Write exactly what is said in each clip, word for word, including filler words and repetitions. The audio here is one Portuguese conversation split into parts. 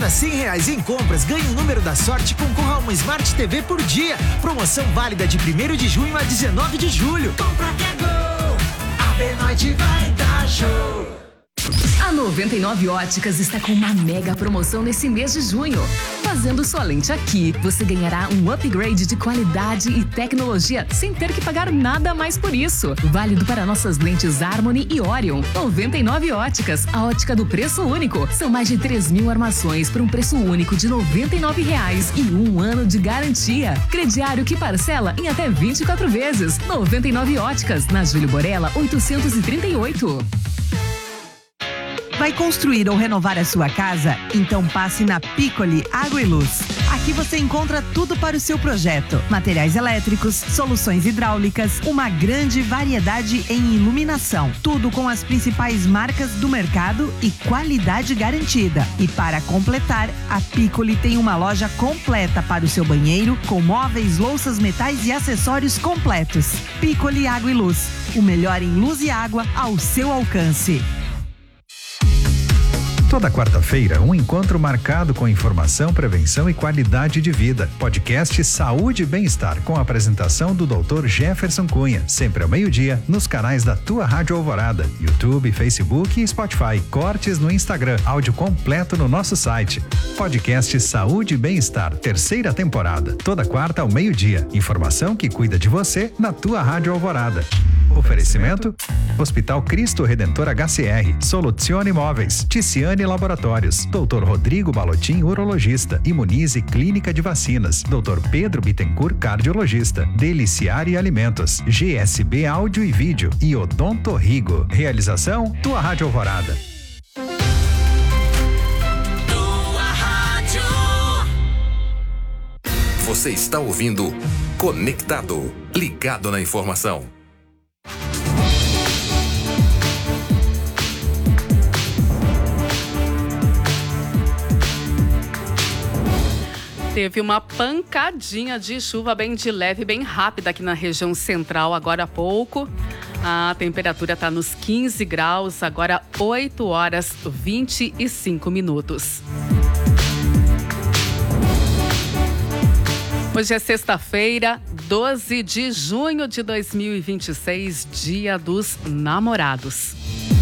cada cem reais em compras, ganhe um número da sorte e concorra a uma Smart T V por dia. Promoção válida de primeiro de junho a dezenove de julho. Compra que é gol, a Benoite vai dar show. A noventa e nove Óticas está com uma mega promoção nesse mês de junho. Fazendo sua lente aqui, você ganhará um upgrade de qualidade e tecnologia sem ter que pagar nada mais por isso. Válido para nossas lentes Harmony e Orion. noventa e nove Óticas, a ótica do preço único. São mais de três mil armações por um preço único de noventa e nove reais e um ano de garantia. Crediário que parcela em até vinte e quatro vezes. noventa e nove Óticas, na Júlio Borella, oitocentos e trinta e oito. Vai construir ou renovar a sua casa? Então passe na Piccoli Água e Luz. Aqui você encontra tudo para o seu projeto. Materiais elétricos, soluções hidráulicas, uma grande variedade em iluminação. Tudo com as principais marcas do mercado e qualidade garantida. E para completar, a Piccoli tem uma loja completa para o seu banheiro, com móveis, louças, metais e acessórios completos. Piccoli Água e Luz. O melhor em luz e água ao seu alcance. Toda quarta-feira, um encontro marcado com informação, prevenção e qualidade de vida. Podcast Saúde e Bem-Estar, com a apresentação do doutor Jefferson Cunha. Sempre ao meio-dia, nos canais da tua Rádio Alvorada, YouTube, Facebook e Spotify. Cortes no Instagram, áudio completo no nosso site. Podcast Saúde e Bem-Estar, terceira temporada. Toda quarta ao meio-dia. Informação que cuida de você na tua Rádio Alvorada. Oferecimento: Hospital Cristo Redentor H C R, Soluzione Imóveis, Ticiane Laboratórios, doutor Rodrigo Balotin, urologista, Imunize Clínica de Vacinas, doutor Pedro Bittencourt, cardiologista, Deliciare Alimentos, G S B Áudio e Vídeo e Odonto Rigo. Realização: tua Rádio Alvorada. Tua Rádio. Você está ouvindo Conectado, ligado na informação. Teve uma pancadinha de chuva bem de leve, bem rápida aqui na região central agora há pouco. A temperatura está nos quinze graus, agora oito horas e vinte e cinco minutos. Hoje é sexta-feira, doze de junho de dois mil e vinte e seis, Dia dos Namorados.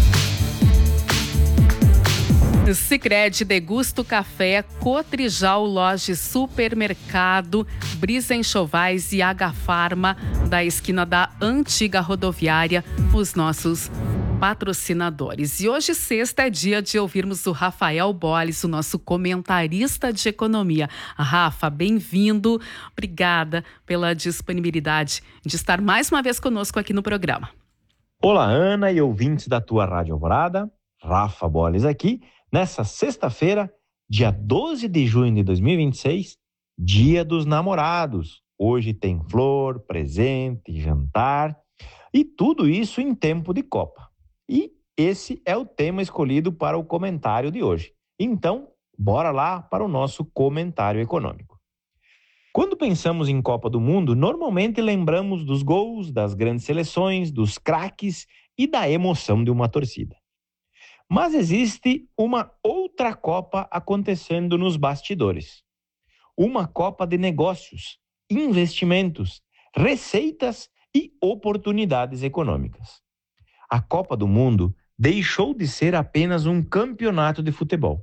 Sicredi, Degusto Café, Cotrijal, Loja Supermercado, Brisa Enxovais e H Farma, da esquina da antiga rodoviária, os nossos patrocinadores. E hoje, sexta, é dia de ouvirmos o Rafael Bolles, o nosso comentarista de economia. Rafa, bem-vindo. Obrigada pela disponibilidade de estar mais uma vez conosco aqui no programa. Olá, Ana e ouvintes da tua Rádio Alvorada. Rafa Bolles aqui. Nessa sexta-feira, dia doze de junho de dois mil e vinte e seis, Dia dos Namorados. Hoje tem flor, presente, jantar e tudo isso em tempo de Copa. E esse é o tema escolhido para o comentário de hoje. Então, bora lá para o nosso comentário econômico. Quando pensamos em Copa do Mundo, normalmente lembramos dos gols, das grandes seleções, dos craques e da emoção de uma torcida. Mas existe uma outra Copa acontecendo nos bastidores. Uma Copa de negócios, investimentos, receitas e oportunidades econômicas. A Copa do Mundo deixou de ser apenas um campeonato de futebol.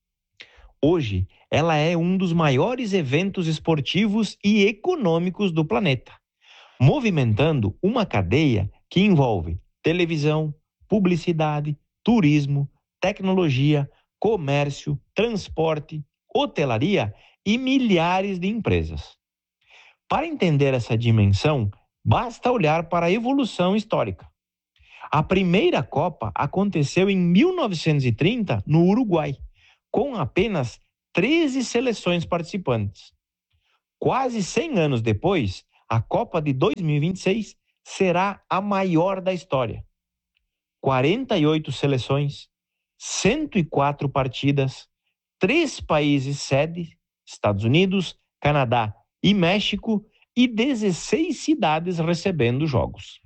Hoje, ela é um dos maiores eventos esportivos e econômicos do planeta, movimentando uma cadeia que envolve televisão, publicidade, turismo, tecnologia, comércio, transporte, hotelaria e milhares de empresas. Para entender essa dimensão, basta olhar para a evolução histórica. A primeira Copa aconteceu em mil novecentos e trinta, no Uruguai, com apenas treze seleções participantes. Quase cem anos depois, a Copa de dois mil e vinte e seis será a maior da história. quarenta e oito seleções, cento e quatro partidas, três países sede, Estados Unidos, Canadá e México, e dezesseis cidades recebendo jogos.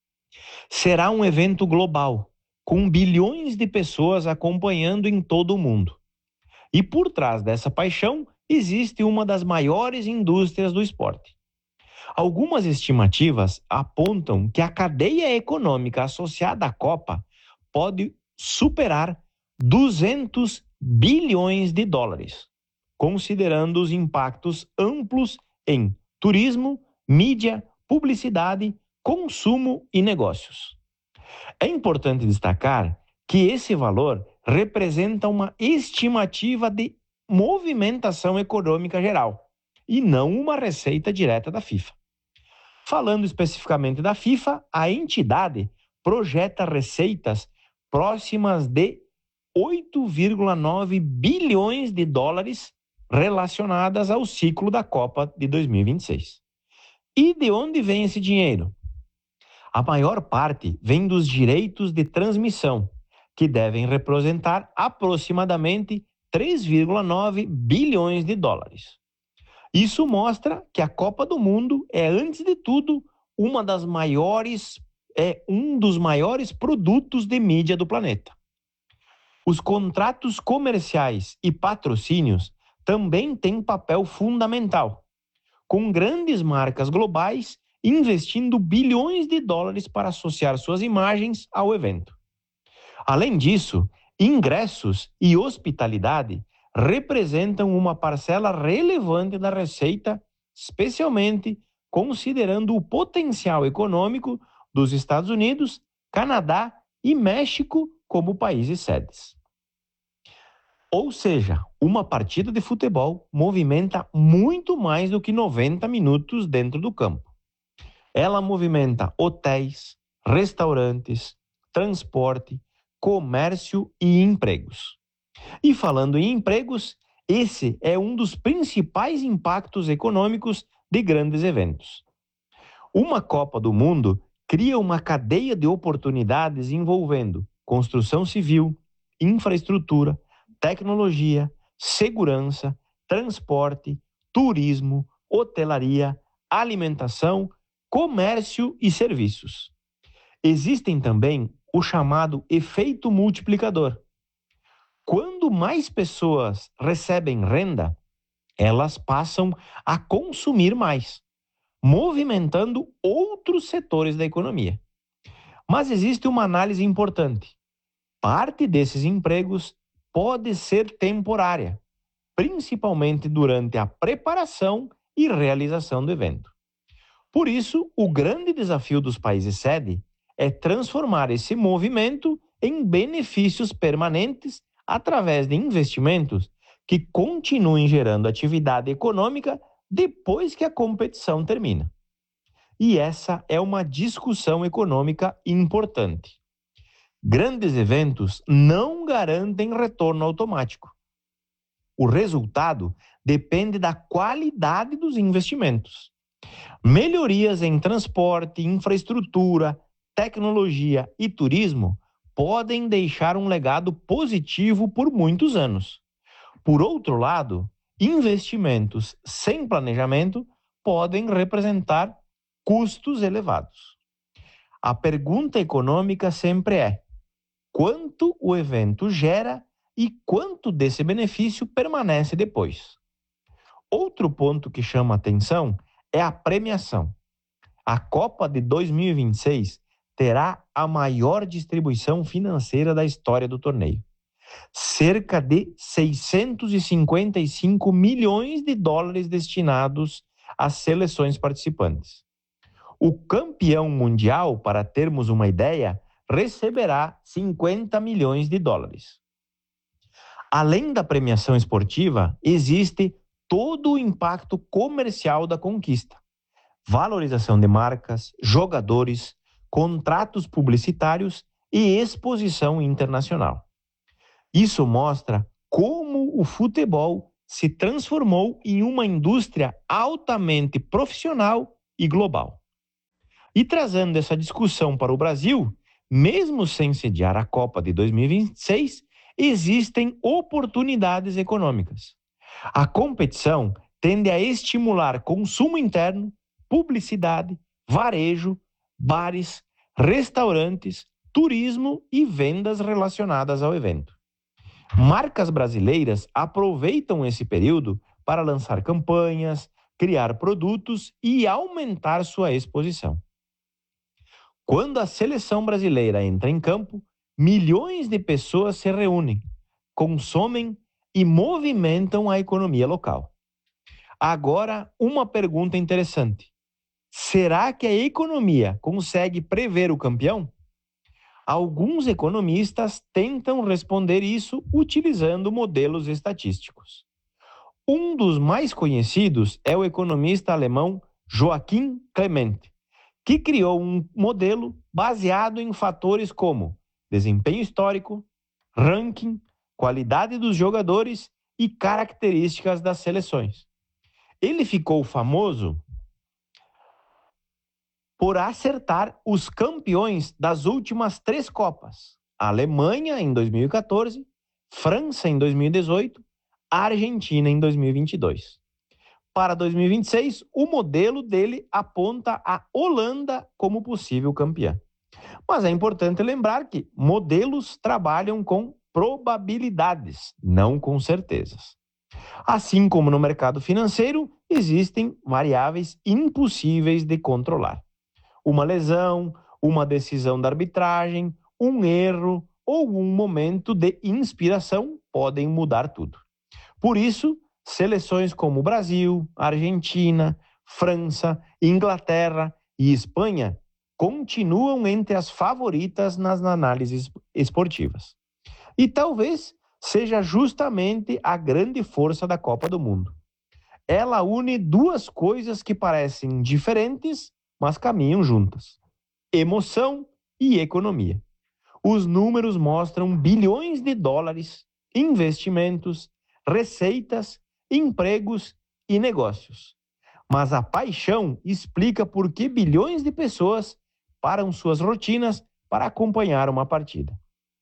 Será um evento global, com bilhões de pessoas acompanhando em todo o mundo. E por trás dessa paixão existe uma das maiores indústrias do esporte. Algumas estimativas apontam que a cadeia econômica associada à Copa pode superar duzentos bilhões de dólares, considerando os impactos amplos em turismo, mídia, publicidade, consumo e negócios. É importante destacar que esse valor representa uma estimativa de movimentação econômica geral e não uma receita direta da FIFA. Falando especificamente da FIFA, a entidade projeta receitas próximas de oito vírgula nove bilhões de dólares relacionadas ao ciclo da Copa de dois mil e vinte e seis. E de onde vem esse dinheiro? A maior parte vem dos direitos de transmissão, que devem representar aproximadamente três vírgula nove bilhões de dólares. Isso mostra que a Copa do Mundo é, antes de tudo, uma das maiores, é um dos maiores produtos de mídia do planeta. Os contratos comerciais e patrocínios também têm papel fundamental, com grandes marcas globais investindo bilhões de dólares para associar suas imagens ao evento. Além disso, ingressos e hospitalidade representam uma parcela relevante da receita, especialmente considerando o potencial econômico dos Estados Unidos, Canadá e México como países sedes. Ou seja, uma partida de futebol movimenta muito mais do que noventa minutos dentro do campo. Ela movimenta hotéis, restaurantes, transporte, comércio e empregos. E falando em empregos, esse é um dos principais impactos econômicos de grandes eventos. Uma Copa do Mundo cria uma cadeia de oportunidades envolvendo construção civil, infraestrutura, tecnologia, segurança, transporte, turismo, hotelaria, alimentação, comércio e serviços. Existem também o chamado efeito multiplicador. Quando mais pessoas recebem renda, elas passam a consumir mais, movimentando outros setores da economia. Mas existe uma análise importante. Parte desses empregos pode ser temporária, principalmente durante a preparação e realização do evento. Por isso, o grande desafio dos países sede é transformar esse movimento em benefícios permanentes através de investimentos que continuem gerando atividade econômica depois que a competição termina. E essa é uma discussão econômica importante. Grandes eventos não garantem retorno automático. O resultado depende da qualidade dos investimentos. Melhorias em transporte, infraestrutura, tecnologia e turismo podem deixar um legado positivo por muitos anos. Por outro lado, investimentos sem planejamento podem representar custos elevados. A pergunta econômica sempre é: quanto o evento gera e quanto desse benefício permanece depois? Outro ponto que chama atenção é a premiação. A Copa de dois mil e vinte e seis terá a maior distribuição financeira da história do torneio. Cerca de seiscentos e cinquenta e cinco milhões de dólares destinados às seleções participantes. O campeão mundial, para termos uma ideia, receberá cinquenta milhões de dólares. Além da premiação esportiva, existe todo o impacto comercial da conquista. Valorização de marcas, jogadores, contratos publicitários e exposição internacional. Isso mostra como o futebol se transformou em uma indústria altamente profissional e global. E trazendo essa discussão para o Brasil, mesmo sem sediar a Copa de dois mil e vinte e seis, existem oportunidades econômicas. A competição tende a estimular consumo interno, publicidade, varejo, bares, restaurantes, turismo e vendas relacionadas ao evento. Marcas brasileiras aproveitam esse período para lançar campanhas, criar produtos e aumentar sua exposição. Quando a seleção brasileira entra em campo, milhões de pessoas se reúnem, consomem e movimentam a economia local. Agora, uma pergunta interessante. Será que a economia consegue prever o campeão? Alguns economistas tentam responder isso utilizando modelos estatísticos. Um dos mais conhecidos é o economista alemão Joachim Clement, que criou um modelo baseado em fatores como desempenho histórico, ranking, qualidade dos jogadores e características das seleções. Ele ficou famoso por acertar os campeões das últimas três Copas. A Alemanha em dois mil e quatorze, França em dois mil e dezoito, Argentina em dois mil e vinte e dois. Para dois mil e vinte e seis, o modelo dele aponta a Holanda como possível campeã. Mas é importante lembrar que modelos trabalham com probabilidades, não com certezas. Assim como no mercado financeiro, existem variáveis impossíveis de controlar. Uma lesão, uma decisão da arbitragem, um erro ou um momento de inspiração podem mudar tudo. Por isso, seleções como Brasil, Argentina, França, Inglaterra e Espanha continuam entre as favoritas nas análises esportivas. E talvez seja justamente a grande força da Copa do Mundo. Ela une duas coisas que parecem diferentes, mas caminham juntas: emoção e economia. Os números mostram bilhões de dólares, investimentos, receitas, empregos e negócios. Mas a paixão explica por que bilhões de pessoas param suas rotinas para acompanhar uma partida.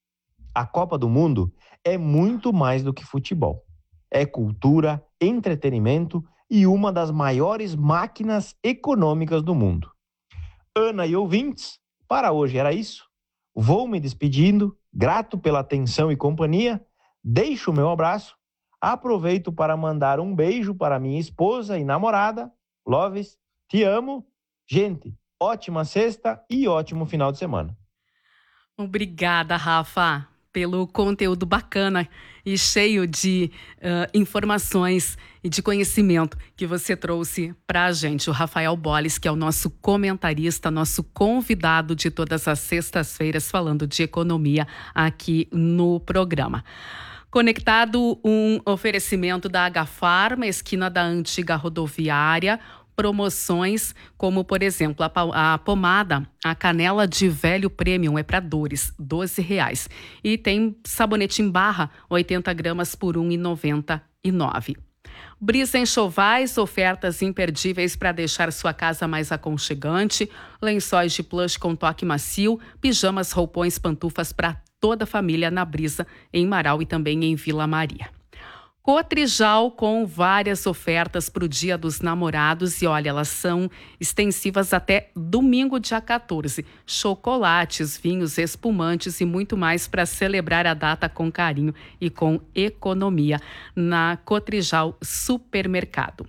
A Copa do Mundo é muito mais do que futebol. É cultura, entretenimento e uma das maiores máquinas econômicas do mundo. Ana e ouvintes, para hoje era isso. Vou me despedindo, grato pela atenção e companhia. Deixo o meu abraço. Aproveito para mandar um beijo para minha esposa e namorada. Loves, te amo. Gente, ótima sexta e ótimo final de semana. Obrigada, Rafa, pelo conteúdo bacana e cheio de uh, informações e de conhecimento que você trouxe para a gente. O Rafael Bolles, que é o nosso comentarista, nosso convidado de todas as sextas-feiras, falando de economia aqui no programa. Conectado, um oferecimento da Agafarma, esquina da antiga rodoviária. Promoções como, por exemplo, a, a pomada, a canela de velho premium é para dores, doze reais. E tem sabonete em barra, oitenta gramas por um real e noventa e nove centavos. Brisa Enxovais, ofertas imperdíveis para deixar sua casa mais aconchegante. Lençóis de plush com toque macio, pijamas, roupões, pantufas para toda a família na Brisa, em Marau e também em Vila Maria. Cotrijal com várias ofertas para o Dia dos Namorados e olha, elas são extensivas até domingo, dia quatorze. Chocolates, vinhos, espumantes e muito mais para celebrar a data com carinho e com economia na Cotrijal Supermercado.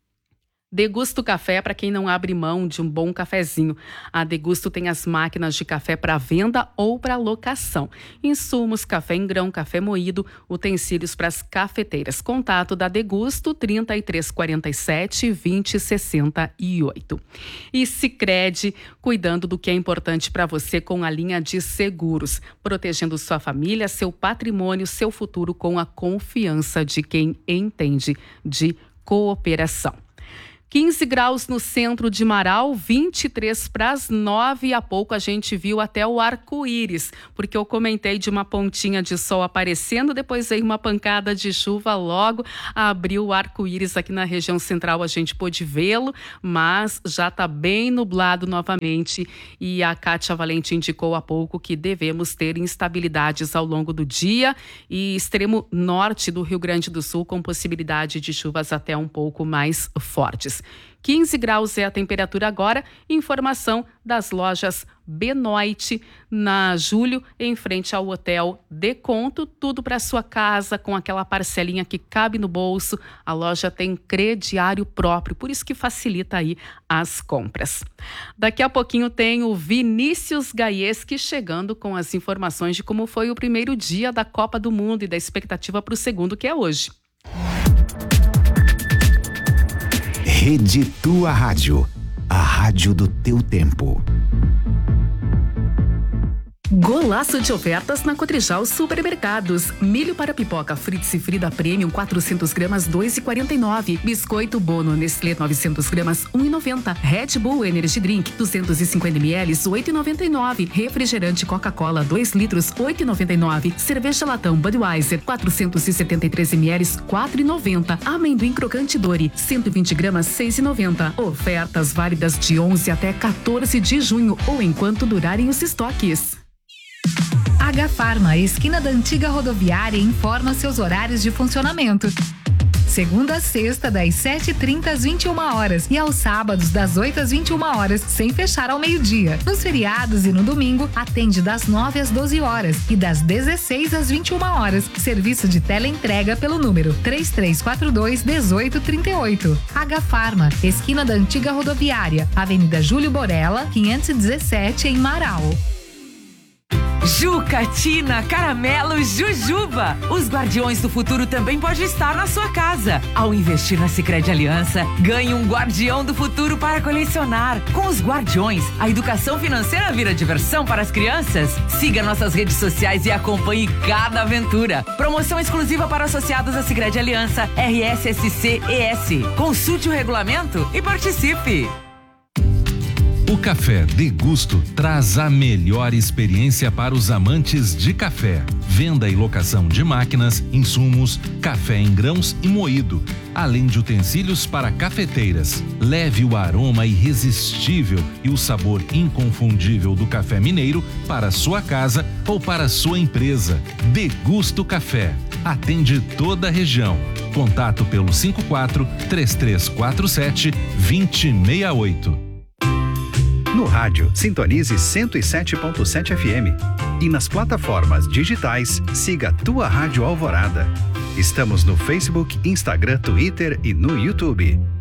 Degusto Café para quem não abre mão de um bom cafezinho. A Degusto tem as máquinas de café para venda ou para locação. Insumos, café em grão, café moído, utensílios para as cafeteiras. Contato da Degusto trinta e três quarenta e sete, vinte, sessenta e oito. E Sicredi, cuidando do que é importante para você com a linha de seguros, protegendo sua família, seu patrimônio, seu futuro com a confiança de quem entende de cooperação. quinze graus no centro de Marau, vinte e três para as nove e há pouco a gente viu até o arco-íris, porque eu comentei de uma pontinha de sol aparecendo, depois veio uma pancada de chuva, logo abriu o arco-íris aqui na região central, a gente pôde vê-lo, mas já está bem nublado novamente e a Kátia Valente indicou há pouco que devemos ter instabilidades ao longo do dia e extremo norte do Rio Grande do Sul com possibilidade de chuvas até um pouco mais fortes. quinze graus é a temperatura agora. Informação das lojas Benoit na Júlio, em frente ao Hotel Deconto. Tudo para sua casa com aquela parcelinha que cabe no bolso. A loja tem crediário próprio, por isso que facilita aí as compras. Daqui a pouquinho tem o Vinícius Gaieski chegando com as informações de como foi o primeiro dia da Copa do Mundo e da expectativa para o segundo, que é hoje. Rede Tua Rádio, a rádio do teu tempo. Golaço de ofertas na Cotrijal Supermercados. Milho para pipoca Fritz e Frida Premium quatrocentos gramas dois reais e quarenta e nove. Biscoito Bono Nestlé novecentos gramas um real e noventa. Red Bull Energy Drink duzentos e cinquenta mililitros oito reais e noventa e nove. Refrigerante Coca-Cola dois litros oito reais e noventa e nove. Cerveja latão Budweiser quatrocentos e setenta e três mililitros quatro reais e noventa. Amendoim crocante Dori cento e vinte gramas seis reais e noventa. Ofertas válidas de onze até quatorze de junho ou enquanto durarem os estoques. H-Farma, esquina da antiga rodoviária, informa seus horários de funcionamento. Segunda a sexta, das sete e trinta às vinte e uma horas e aos sábados, das oito às vinte e uma horas, sem fechar ao meio-dia. Nos feriados e no domingo, atende das nove às doze horas e das dezesseis às vinte e uma horas. Serviço de teleentrega pelo número três três quatro dois, um oito três oito. H-Farma, esquina da antiga rodoviária, Avenida Júlio Borella, quinhentos e dezessete, em Marau. Juca, Tina, Caramelo, Jujuba. Os guardiões do futuro também podem estar na sua casa. Ao investir na Sicredi Aliança, ganhe um guardião do futuro para colecionar. Com os guardiões, a educação financeira vira diversão para as crianças. Siga nossas redes sociais e acompanhe cada aventura. Promoção exclusiva para associados à Sicredi Aliança R S S C E S. Consulte o regulamento e participe. O Café Degusto traz a melhor experiência para os amantes de café. Venda e locação de máquinas, insumos, café em grãos e moído, além de utensílios para cafeteiras. Leve o aroma irresistível e o sabor inconfundível do café mineiro para sua casa ou para sua empresa. Degusto Café. Atende toda a região. Contato pelo cinco quatro, três três quatro sete, dois zero seis oito. No rádio, sintonize cento e sete ponto sete F M. E nas plataformas digitais, siga Tua Rádio Alvorada. Estamos no Facebook, Instagram, Twitter e no YouTube.